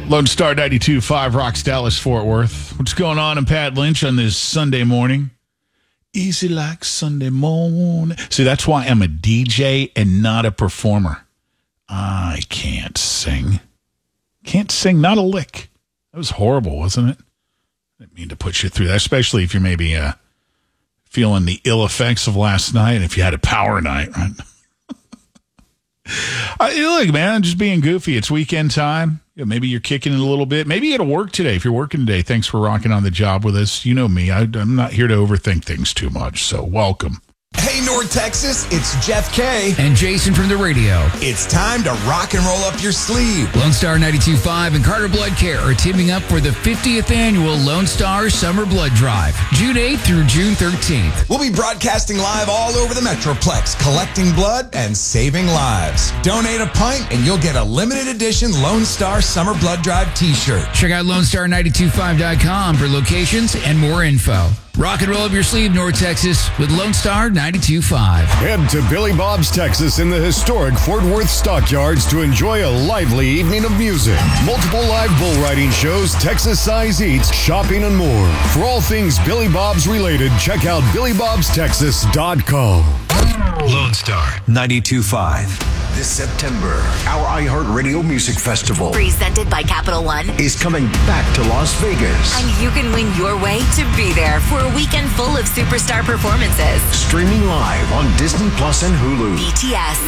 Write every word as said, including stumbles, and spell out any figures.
Lone Star ninety-two point five, Rocks, Dallas, Fort Worth. What's going on? I'm Pat Lynch on this Sunday morning. Easy like Sunday morning. See, that's why I'm a D J and not a performer. I can't sing. Can't sing, not a lick. That was horrible, wasn't it? I didn't mean to put you through that, especially if you're maybe uh, feeling the ill effects of last night and if you had a power night, right? uh, look, man, I'm just being goofy. It's weekend time. You know, maybe you're kicking it a little bit. Maybe you got to work today. If you're working today, thanks for rocking on the job with us. You know me. I, I'm not here to overthink things too much, so welcome. Hey, North Texas, it's Jeff K. And Jason from the radio. It's time to rock and roll up your sleeve. Lone Star ninety-two point five and Carter Blood Care are teaming up for the fiftieth annual Lone Star Summer Blood Drive, June eighth through June thirteenth. We'll be broadcasting live all over the Metroplex, collecting blood and saving lives. Donate a pint and you'll get a limited edition Lone Star Summer Blood Drive t-shirt. Check out Lone Star ninety-two point five dot com for locations and more info. Rock and roll up your sleeve, North Texas, with Lone Star ninety-two point five. Head to Billy Bob's Texas in the historic Fort Worth Stockyards to enjoy a lively evening of music. Multiple live bull riding shows, Texas size eats, shopping, and more. For all things Billy Bob's related, check out billy bobs texas dot com. Lone Star ninety-two point five. This September, our iHeartRadio Music Festival, presented by Capital One, is coming back to Las Vegas. And you can win your way to be there for a weekend full of superstar performances. Streaming live on Disney Plus and Hulu. B T S,